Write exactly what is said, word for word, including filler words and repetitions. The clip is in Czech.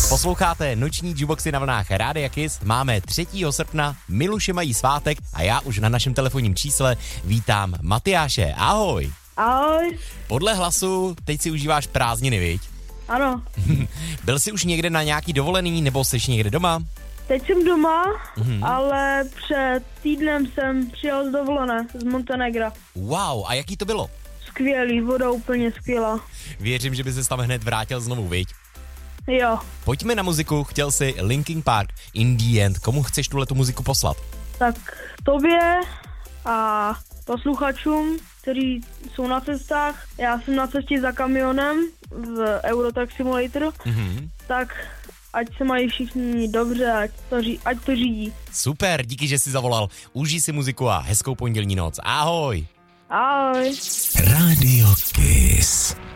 Posloucháte noční jukeboxy na vlnách Rádia Kiss. Máme třetího srpna, Miluše mají svátek a já už na našem telefonním čísle vítám Matyáše. Ahoj. Ahoj. Podle hlasu teď si užíváš prázdniny, viď? Ano. Byl jsi už někde na nějaký dovolený nebo jsi někde doma? Teď jsem doma, Mhm. ale před týdnem jsem přijel z dovolené z Montenegra. Wow, a jaký to bylo? Skvělý, voda úplně skvělá. Věřím, že by se tam hned vrátil znovu, viď? Jo, Pojďme na muziku, chtěl si Linkin Park, In the End. Komu chceš tuhletu muziku poslat? tak tobě a posluchačům, kteří jsou na cestách. Já jsem na cestě za kamionem v Eurotruck Simulator, Mhm. tak ať se mají všichni dobře, ať to, ří, ať to řídí. Super, díky, že jsi zavolal. Užij si muziku a hezkou pondělní noc. Ahoj. Ahoj. Radio Kiss.